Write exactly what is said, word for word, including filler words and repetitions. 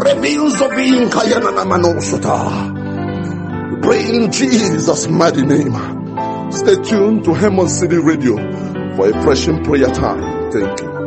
reveals of being Kayana Manosota. We pray in Jesus' mighty name. Stay tuned to Hammond City Radio for a pressing prayer time. Thank you.